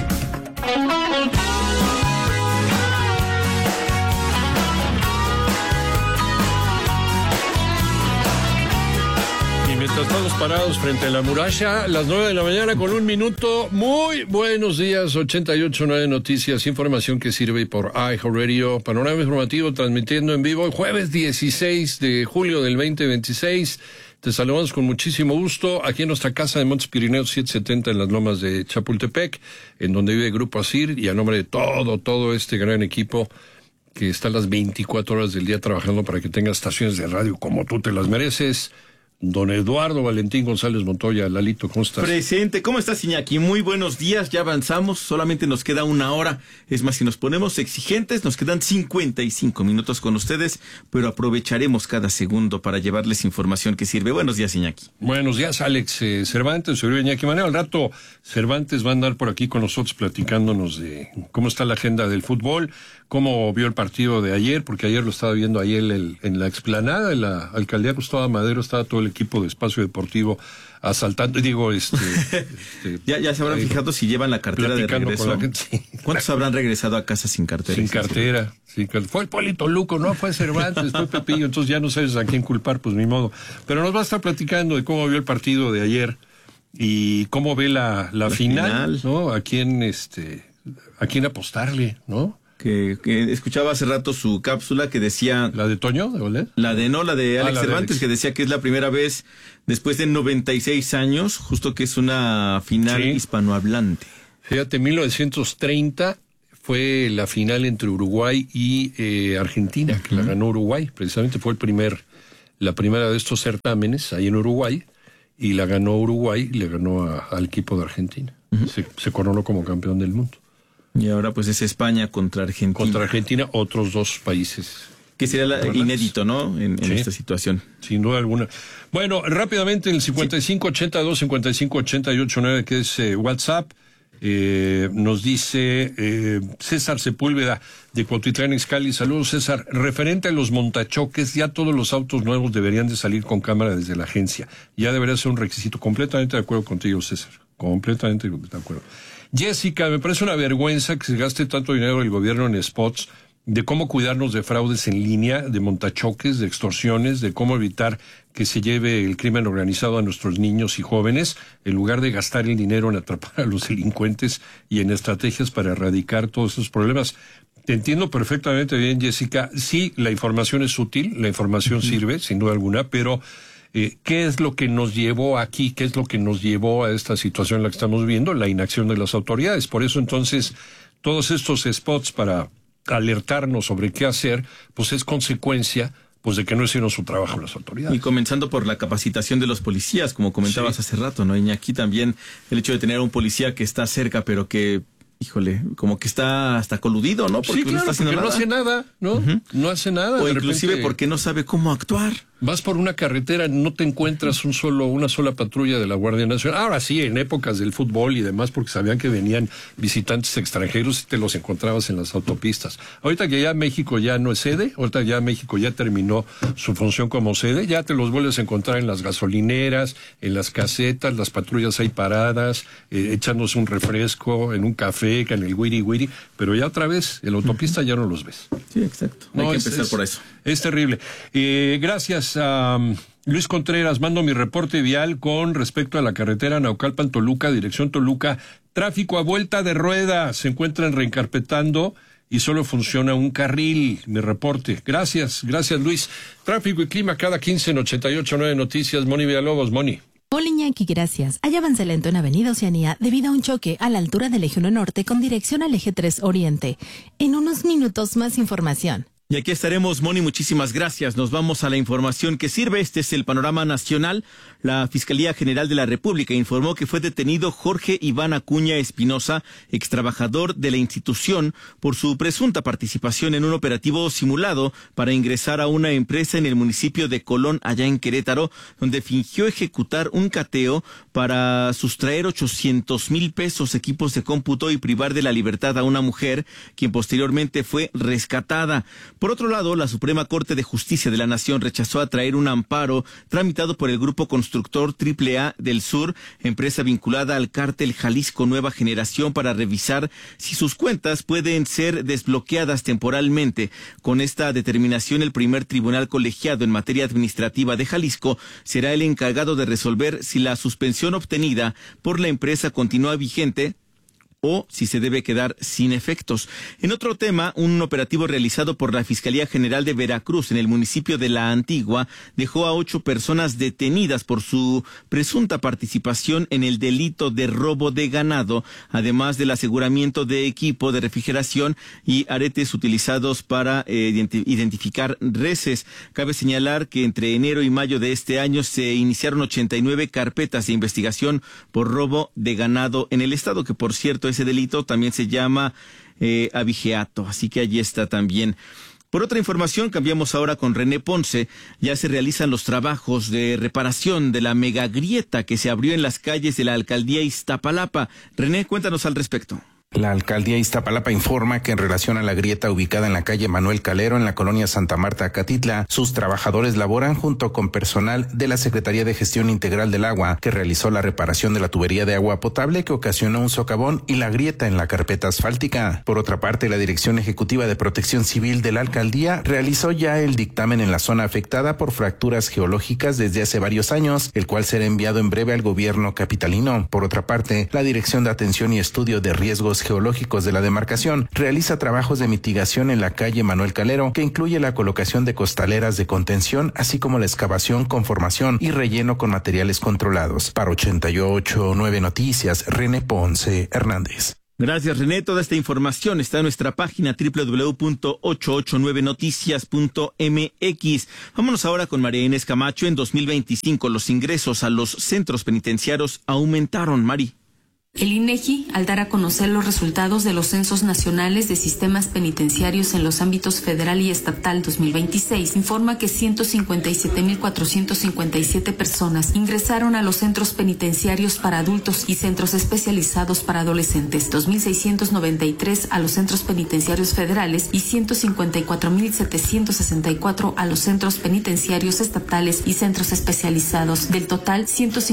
Speaker 9: Mientras estamos parados frente a la muralla, las 9 de la mañana con 1 minuto. Muy buenos días, 88.9 Noticias, información que sirve por iHeartRadio. Panorama informativo transmitiendo en vivo el jueves 16 de julio del 2026. Te saludamos con muchísimo gusto aquí en nuestra casa de Montes Pirineos 770 en las Lomas de Chapultepec, en donde vive Grupo ASIR, y a nombre de todo este gran equipo que está las 24 horas del día trabajando para que tengas estaciones de radio como tú te las mereces. don Eduardo Valentín González Montoya. Lalito, ¿cómo estás?
Speaker 10: Presente. ¿Cómo estás, Iñaki? Muy buenos días. Ya avanzamos. Solamente nos queda 1 hora. Es más, si nos ponemos exigentes, nos quedan 55 minutos con ustedes, pero aprovecharemos cada segundo para llevarles información que sirve. Buenos días, Iñaki.
Speaker 9: Buenos días, Alex Cervantes. Soy Iñaki Manero. Al rato, Cervantes va a andar por aquí con nosotros platicándonos de cómo está la agenda del fútbol, cómo vio el partido de ayer, porque ayer lo estaba viendo ahí en la explanada, en la alcaldía Gustavo Madero, estaba todo el equipo de Espacio Deportivo asaltando,
Speaker 10: ya se habrán fijado si llevan la cartera de regreso.
Speaker 9: Con la gente, sí.
Speaker 10: ¿Cuántos habrán regresado a casa sin cartera?
Speaker 9: Sin cartera, sí. Fue el Polito Luco, no fue Cervantes, fue Pepillo, entonces ya no sabes a quién culpar, pues ni modo. Pero nos va a estar platicando de cómo vio el partido de ayer y cómo ve la final, ¿no? A quién apostarle, ¿no?
Speaker 10: Que escuchaba hace rato su cápsula que decía...
Speaker 9: ¿La de Toño? ¿De
Speaker 10: la de Alex Cervantes, que decía que es la primera vez después de 96 años, justo que es una final hispanohablante.
Speaker 9: Fíjate, 1930 fue la final entre Uruguay y Argentina, que la ganó Uruguay. Precisamente fue la primera de estos certámenes ahí en Uruguay, y la ganó Uruguay, y le ganó al equipo de Argentina. Se coronó como campeón del mundo.
Speaker 10: Y ahora pues es España contra Argentina.
Speaker 9: Contra Argentina, otros 2 países.
Speaker 10: Que sería inédito, ¿no? En esta situación.
Speaker 9: Sin duda alguna. Bueno, rápidamente el 5582-5588-9, que es WhatsApp, nos dice César Sepúlveda de Cuautitlán Izcalli. Saludos, César. Referente a los montachoques, ya todos los autos nuevos deberían de salir con cámara desde la agencia. Ya debería ser un requisito. Completamente de acuerdo contigo, César. Completamente de acuerdo. Jessica, me parece una vergüenza que se gaste tanto dinero el gobierno en spots de cómo cuidarnos de fraudes en línea, de montachoques, de extorsiones, de cómo evitar que se lleve el crimen organizado a nuestros niños y jóvenes, en lugar de gastar el dinero en atrapar a los delincuentes y en estrategias para erradicar todos esos problemas. Te entiendo perfectamente bien, Jessica. Sí, la información es útil, la información sirve, sin duda alguna, pero... ¿qué es lo que nos llevó aquí? ¿Qué es lo que nos llevó a esta situación en la que estamos viendo? La inacción de las autoridades. Por eso, entonces, todos estos spots para alertarnos sobre qué hacer, pues es consecuencia pues de que no hicieron su trabajo las autoridades.
Speaker 10: Y comenzando por la capacitación de los policías, como comentabas hace rato, ¿no? Y aquí también el hecho de tener a un policía que está cerca, pero que... Híjole, como que está hasta coludido, ¿no?
Speaker 9: Porque no está haciendo nada. No hace nada, ¿no? No hace nada.
Speaker 10: O inclusive porque no sabe cómo actuar.
Speaker 9: Vas por una carretera, no te encuentras una sola patrulla de la Guardia Nacional. Ahora sí, en épocas del fútbol y demás, porque sabían que venían visitantes extranjeros y te los encontrabas en las autopistas. Ahorita que ya México ya no es sede, ahorita ya México ya terminó su función como sede, ya te los vuelves a encontrar en las gasolineras, en las casetas, las patrullas ahí paradas, echándose un refresco, en un café, en el wiri, pero ya otra vez, en la autopista ya no los ves.
Speaker 10: Sí, exacto. Hay que empezar por eso.
Speaker 9: Es terrible. Gracias a Luis Contreras. Mando mi reporte vial con respecto a la carretera Naucalpan-Toluca, dirección Toluca. Tráfico a vuelta de rueda. Se encuentran reencarpetando y solo funciona un carril. Mi reporte. Gracias Luis. Tráfico y clima cada 15 en 88.9 Noticias. Moni Villalobos. Moni.
Speaker 11: Hola Iñaki, gracias. Hay avance lento en Avenida Oceanía debido a un choque a la altura del Eje 1 Norte con dirección al Eje 3 Oriente. En unos minutos más información.
Speaker 10: Y aquí estaremos, Moni, muchísimas gracias. Nos vamos a la información que sirve. Este es el panorama nacional. La Fiscalía General de la República informó que fue detenido Jorge Iván Acuña Espinosa, extrabajador de la institución, por su presunta participación en un operativo simulado para ingresar a una empresa en el municipio de Colón, allá en Querétaro, donde fingió ejecutar un cateo para sustraer 800,000 pesos, equipos de cómputo y privar de la libertad a una mujer, quien posteriormente fue rescatada. Por otro lado, la Suprema Corte de Justicia de la Nación rechazó atraer un amparo tramitado por el Grupo Constructor AAA del Sur, empresa vinculada al cártel Jalisco Nueva Generación, para revisar si sus cuentas pueden ser desbloqueadas temporalmente. Con esta determinación, el primer tribunal colegiado en materia administrativa de Jalisco será el encargado de resolver si la suspensión obtenida por la empresa continúa vigente o si se debe quedar sin efectos. En otro tema, un operativo realizado por la Fiscalía General de Veracruz en el municipio de La Antigua dejó a 8 personas detenidas por su presunta participación en el delito de robo de ganado, además del aseguramiento de equipo de refrigeración y aretes utilizados para identificar reses. Cabe señalar que entre enero y mayo de este año se iniciaron 89 carpetas de investigación por robo de ganado en el estado, que por cierto ese delito también se llama abigeato, así que allí está también. Por otra información, cambiamos ahora con René Ponce. Ya se realizan los trabajos de reparación de la megagrieta que se abrió en las calles de la alcaldía Iztapalapa. René, cuéntanos al respecto.
Speaker 4: La alcaldía Iztapalapa informa que en relación a la grieta ubicada en la calle Manuel Calero, en la colonia Santa Marta, Acatitla, sus trabajadores laboran junto con personal de la Secretaría de Gestión Integral del Agua, que realizó la reparación de la tubería de agua potable que ocasionó un socavón y la grieta en la carpeta asfáltica. Por otra parte, la Dirección Ejecutiva de Protección Civil de la alcaldía realizó ya el dictamen en la zona afectada por fracturas geológicas desde hace varios años, el cual será enviado en breve al gobierno capitalino. Por otra parte, la Dirección de Atención y Estudio de Riesgos Geológicos de la demarcación realiza trabajos de mitigación en la calle Manuel Calero, que incluye la colocación de costaleras de contención, así como la excavación, conformación y relleno con materiales controlados. Para 88.9 Noticias, René Ponce Hernández.
Speaker 10: Gracias, René. Toda esta información está en nuestra página www.889noticias.mx. Vámonos ahora con María Inés Camacho. En 2025 los ingresos a los centros penitenciarios aumentaron. Mari.
Speaker 8: El INEGI, al dar a conocer los resultados de los censos nacionales de sistemas penitenciarios en los ámbitos federal y estatal 2026, informa que 157.457 personas ingresaron a los centros penitenciarios para adultos y centros especializados para adolescentes, 2.693 a los centros penitenciarios federales y 154.764 a los centros penitenciarios estatales y centros especializados. Del total,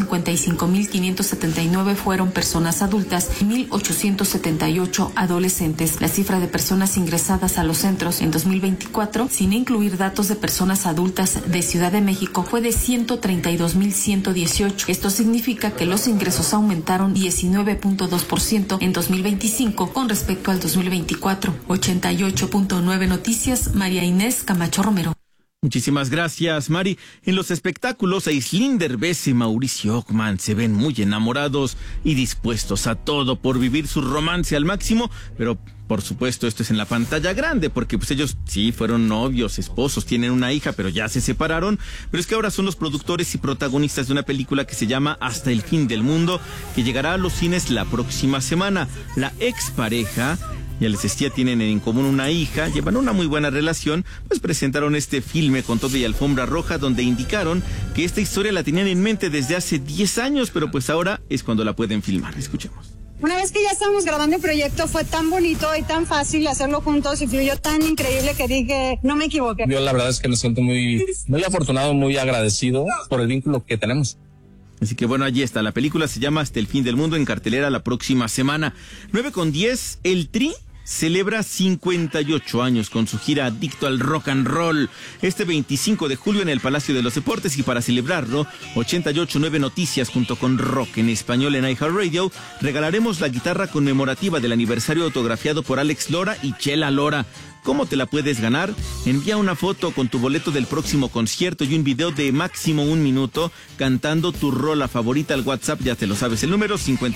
Speaker 8: 155.579 fueron personas adultas y 1.878 adolescentes. La cifra de personas ingresadas a los centros en 2024, sin incluir datos de personas adultas de Ciudad de México, fue de 132.118. Esto significa que los ingresos aumentaron 19.2% en 2025 con respecto al 2024. 88.9 Noticias, María Inés Camacho Romero.
Speaker 10: Muchísimas gracias, Mari. En los espectáculos, Aislinn Derbez y Mauricio Ockman se ven muy enamorados y dispuestos a todo por vivir su romance al máximo, pero por supuesto esto es en la pantalla grande, porque pues ellos sí fueron novios, esposos, tienen una hija, pero ya se separaron. Pero es que ahora son los productores y protagonistas de una película que se llama Hasta el fin del mundo, que llegará a los cines la próxima semana. La expareja, ya les decía, tienen en común una hija, llevan una muy buena relación, pues presentaron este filme con todo y alfombra roja, donde indicaron que esta historia la tenían en mente desde hace 10 años, pero pues ahora es cuando la pueden filmar. Escuchemos.
Speaker 12: Una vez que ya estábamos grabando el proyecto, fue tan bonito y tan fácil hacerlo juntos y fluyó tan increíble que dije, no me equivoqué.
Speaker 13: Yo la verdad es que me siento muy afortunado, muy agradecido por el vínculo que tenemos.
Speaker 10: Así que bueno, allí está. La película se llama Hasta el fin del mundo, en cartelera la próxima semana. 9:10, el Tri celebra 58 años con su gira Adicto al Rock and Roll este 25 de julio en el Palacio de los Deportes, y para celebrarlo, 88.9 Noticias junto con Rock en Español en iHeartRadio regalaremos la guitarra conmemorativa del aniversario autografiado por Alex Lora y Chela Lora. ¿Cómo te la puedes ganar? Envía una foto con tu boleto del próximo concierto y un video de máximo 1 minuto cantando tu rola favorita al WhatsApp, ya te lo sabes, el número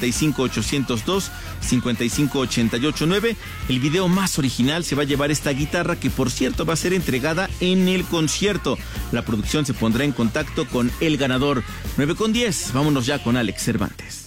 Speaker 10: 55802-55889. El video más original se va a llevar esta guitarra, que por cierto va a ser entregada en el concierto. La producción se pondrá en contacto con el ganador. 9:10, vámonos ya con Alex Cervantes.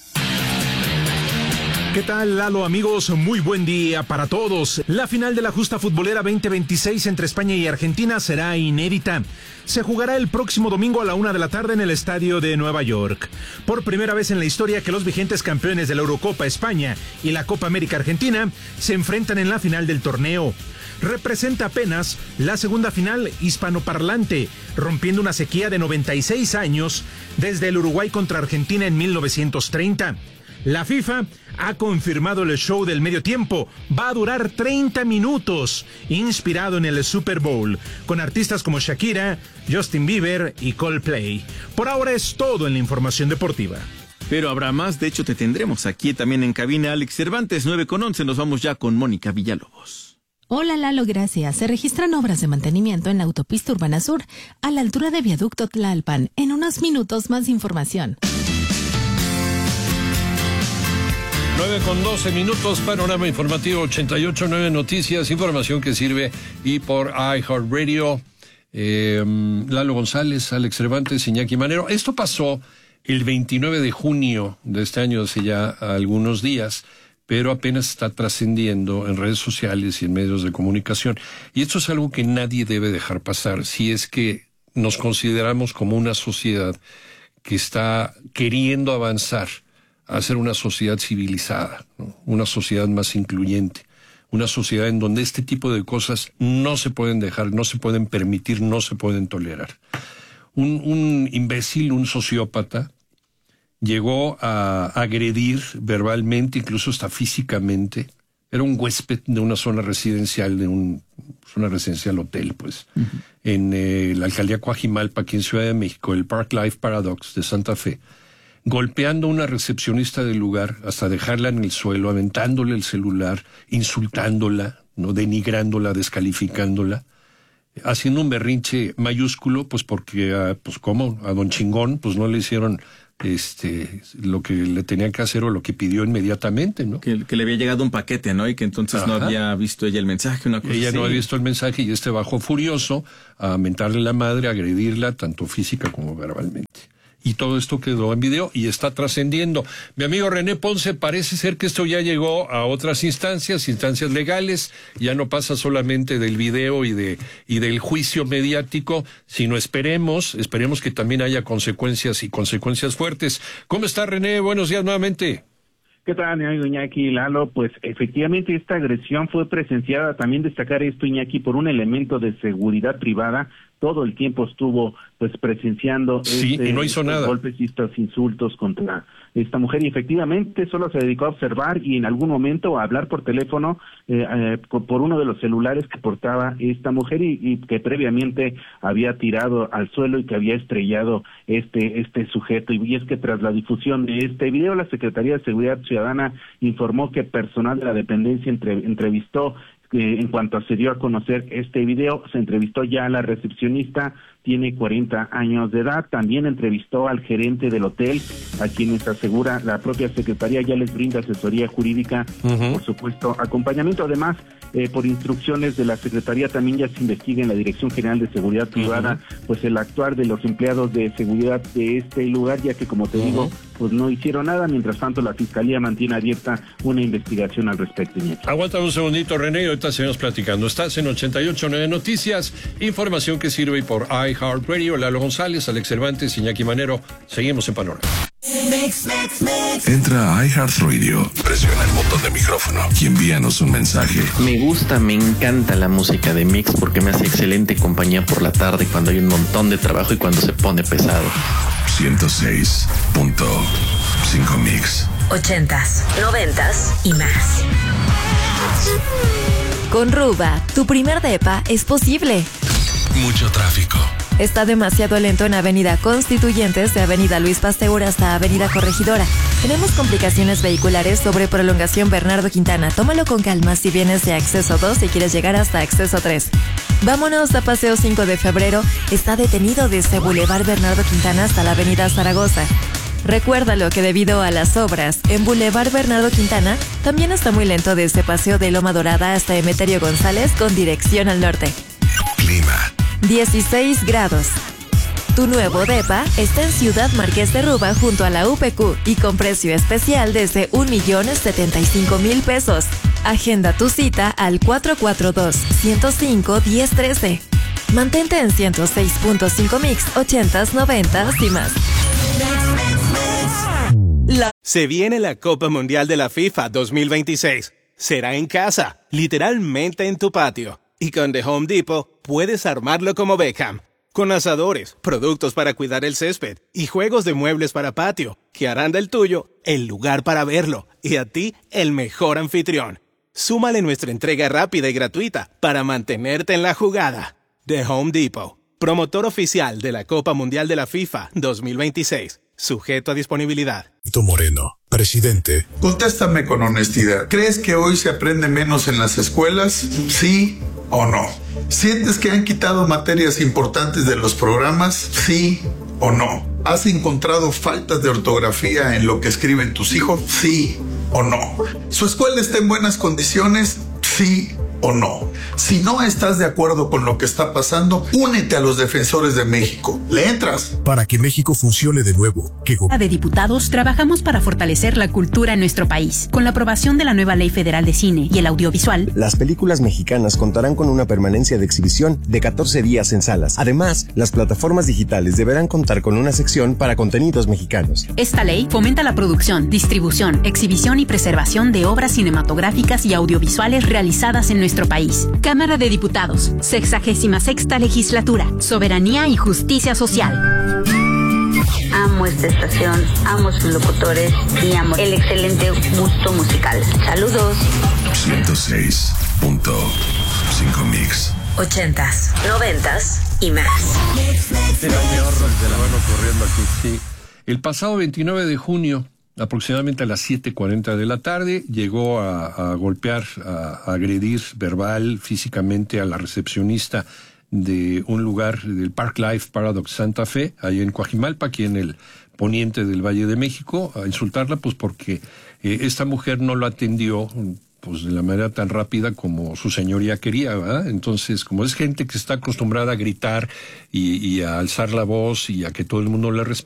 Speaker 14: ¿Qué tal, Lalo, amigos? Muy buen día para todos. La final de la Justa Futbolera 2026 entre España y Argentina será inédita. Se jugará el próximo domingo a la 1 de la tarde en el estadio de Nueva York. Por primera vez en la historia que los vigentes campeones de la Eurocopa España y la Copa América Argentina se enfrentan en la final del torneo. Representa apenas la segunda final hispanoparlante, rompiendo una sequía de 96 años desde el Uruguay contra Argentina en 1930. La FIFA ha confirmado el show del medio tiempo. Va a durar 30 minutos, inspirado en el Super Bowl, con artistas como Shakira, Justin Bieber y Coldplay. Por ahora es todo en la información deportiva.
Speaker 10: Pero habrá más, de hecho te tendremos aquí también en cabina. Alex Cervantes, 9:11, nos vamos ya con Mónica Villalobos.
Speaker 11: Hola Lalo, gracias. Se registran obras de mantenimiento en la autopista Urbana Sur, a la altura de Viaducto Tlalpan. En unos minutos más información.
Speaker 9: 9:12, panorama informativo 88.9 Noticias, información que sirve y por iHeartRadio. Lalo González, Alex Cervantes, Iñaki Manero. Esto pasó el 29 de junio de este año, hace ya algunos días, pero apenas está trascendiendo en redes sociales y en medios de comunicación. Y esto es algo que nadie debe dejar pasar si es que nos consideramos como una sociedad que está queriendo avanzar a ser una sociedad civilizada, ¿no? Una sociedad más incluyente, una sociedad en donde este tipo de cosas no se pueden dejar, no se pueden permitir, no se pueden tolerar. Un imbécil, un sociópata, llegó a agredir verbalmente, incluso hasta físicamente. Era un huésped de una zona residencial, hotel, pues, en la alcaldía Coajimalpa, aquí en Ciudad de México, el Park Life Paradox de Santa Fe, golpeando a una recepcionista del lugar hasta dejarla en el suelo, aventándole el celular, insultándola, ¿no? Denigrándola, descalificándola, haciendo un berrinche mayúsculo, pues porque, pues como a don Chingón, pues no le hicieron lo que le tenía que hacer o lo que pidió inmediatamente, ¿no?
Speaker 10: Que le había llegado un paquete, ¿no? Y que entonces no había visto ella el mensaje, una cosa
Speaker 9: Ella
Speaker 10: así.
Speaker 9: no había visto el mensaje y bajó furioso a mentarle la madre, a agredirla, tanto física como verbalmente. Y todo esto quedó en video y está trascendiendo. Mi amigo René Ponce, parece ser que esto ya llegó a otras instancias legales, ya no pasa solamente del video y del juicio mediático, sino esperemos que también haya consecuencias y consecuencias fuertes. ¿Cómo está, René? Buenos días nuevamente.
Speaker 15: ¿Qué tal, mi amigo Iñaki y Lalo? Pues efectivamente esta agresión fue presenciada, también destacar esto, Iñaki, por un elemento de seguridad privada. Todo el tiempo estuvo pues presenciando
Speaker 9: y no hizo nada.
Speaker 15: Golpes y estos insultos contra esta mujer, y efectivamente solo se dedicó a observar y en algún momento a hablar por teléfono por uno de los celulares que portaba esta mujer y que previamente había tirado al suelo y que había estrellado este sujeto. Y es que tras la difusión de este video, la Secretaría de Seguridad Ciudadana informó que personal de la dependencia entrevistó. En cuanto se dio a conocer este video, se entrevistó ya a la recepcionista, tiene 40 años de edad, también entrevistó al gerente del hotel, a quienes asegura la propia secretaría ya les brinda asesoría jurídica, por supuesto, acompañamiento. Además, por instrucciones de la secretaría también ya se investiga en la Dirección General de Seguridad Privada, pues el actuar de los empleados de seguridad de este lugar, ya que como te digo, pues no hicieron nada. Mientras tanto, la Fiscalía mantiene abierta una investigación al respecto.
Speaker 9: Aguanta un segundito, René, y ahorita seguimos platicando. Estás en 88.9 Noticias, información que sirve por iHeartRadio. Lalo González, Alex Cervantes, Iñaki Manero. Seguimos en Panorama.
Speaker 2: Entra a iHeartRadio, presiona el botón de micrófono y envíanos un mensaje.
Speaker 16: Me encanta la música de Mix porque me hace excelente compañía por la tarde cuando hay un montón de trabajo y cuando se pone pesado.
Speaker 2: 106.5 Mix.
Speaker 1: 80s, 90s y más.
Speaker 17: Con Ruba, tu primer depa es posible.
Speaker 2: Mucho tráfico.
Speaker 17: Está demasiado lento en Avenida Constituyentes, de Avenida Luis Pasteur hasta Avenida Corregidora. Tenemos complicaciones vehiculares sobre prolongación Bernardo Quintana. Tómalo con calma si vienes de Acceso 2 y quieres llegar hasta Acceso 3. Vámonos a Paseo 5 de Febrero. Está detenido desde Boulevard Bernardo Quintana hasta la Avenida Zaragoza. Recuérdalo que debido a las obras en Boulevard Bernardo Quintana, también está muy lento desde Paseo de Loma Dorada hasta Emeterio González con dirección al norte.
Speaker 2: Clima.
Speaker 17: 16 grados. Tu nuevo depa está en Ciudad Marqués de Ruba junto a la UPQ y con precio especial desde 1,075,000 pesos. Agenda tu cita al 442-105-1013. Mantente en 106.5 Mix, 80s, 90s y más.
Speaker 18: Se viene la Copa Mundial de la FIFA 2026. Será en casa, literalmente en tu patio. Y con The Home Depot puedes armarlo como Beckham. Con asadores, productos para cuidar el césped y juegos de muebles para patio, que harán del tuyo el lugar para verlo y a ti el mejor anfitrión. Súmale nuestra entrega rápida y gratuita para mantenerte en la jugada. The Home Depot, promotor oficial de la Copa Mundial de la FIFA 2026. sujeto a disponibilidad.
Speaker 3: Moreno, presidente.
Speaker 6: Contéstame con honestidad. ¿Crees que hoy se aprende menos en las escuelas? ¿Sí o no? ¿Sientes que han quitado materias importantes de los programas? ¿Sí o no? ¿Has encontrado faltas de ortografía en lo que escriben tus hijos? ¿Sí o no? ¿Su escuela está en buenas condiciones? ¿Sí o no? Si no estás de acuerdo con lo que está pasando, únete a los defensores de México. ¿Le entras?
Speaker 3: Para que México funcione de nuevo.
Speaker 7: De diputados trabajamos para fortalecer la cultura en nuestro país. Con la aprobación de la nueva Ley Federal de Cine y el Audiovisual,
Speaker 19: las películas mexicanas contarán con una permanencia de exhibición de 14 días en salas. Además, las plataformas digitales deberán contar con una sección para contenidos mexicanos.
Speaker 7: Esta ley fomenta la producción, distribución, exhibición y preservación de obras cinematográficas y audiovisuales realizadas en nuestro país. Cámara de Diputados, 66ª Legislatura, Soberanía y Justicia Social.
Speaker 21: Amo esta estación, amo sus locutores y amo el excelente gusto musical. Saludos.
Speaker 2: 106.5 Mix.
Speaker 1: 80s, 90s y más.
Speaker 9: Sí. El pasado 29 de junio, aproximadamente a las 7:40 de la tarde, llegó a golpear, a agredir verbal, físicamente a la recepcionista de un lugar del Park Life Paradox Santa Fe, ahí en Coajimalpa, aquí en el poniente del Valle de México, a insultarla pues porque esta mujer no lo atendió pues de la manera tan rápida como su señoría quería, ¿verdad? Entonces, como es gente que está acostumbrada a gritar y a alzar la voz y a que todo el mundo le responda,